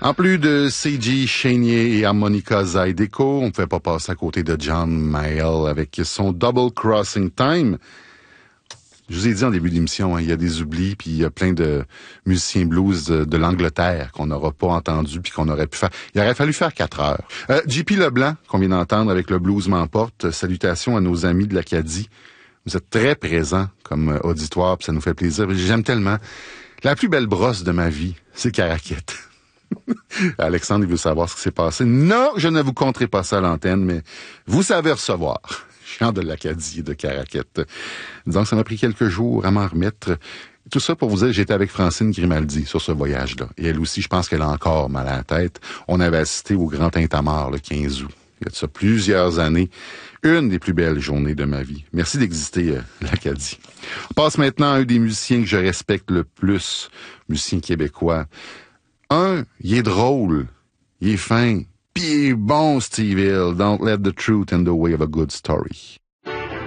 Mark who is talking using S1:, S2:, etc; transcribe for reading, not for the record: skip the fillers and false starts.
S1: En plus de C.G. Chénier et Harmonica Zydeco, on ne pouvait pas passer à côté de John Mayall avec son Double Crossing Time. Je vous ai dit en début d'émission, il y a des oublis, puis il y a plein de musiciens blues de l'Angleterre qu'on n'aura pas entendu, puis qu'on aurait pu faire. Il aurait fallu faire 4 heures. J.P. Leblanc, qu'on vient d'entendre avec le Blues m'emporte. Salutations à nos amis de l'Acadie. Vous êtes très présents comme auditoire, puis ça nous fait plaisir. J'aime tellement. La plus belle brosse de ma vie, c'est Caraquette. Alexandre, il veut savoir ce qui s'est passé. Non, je ne vous conterai pas ça à l'antenne, mais vous savez recevoir. Chant de l'Acadie et de Caraquette. Donc, ça m'a pris quelques jours à m'en remettre. Tout ça pour vous dire, j'étais avec Francine Grimaldi sur ce voyage-là. Et elle aussi, je pense qu'elle a encore mal à la tête. On avait assisté au Grand Tintamarre le 15 août. Il y a de ça plusieurs années. Une des plus belles journées de ma vie. Merci d'exister, l'Acadie. On passe maintenant à un des musiciens que je respecte le plus, musicien québécois. Il est drôle, il est fin, puis il est bon, Steve Hill. Don't let the truth in the way of a good story.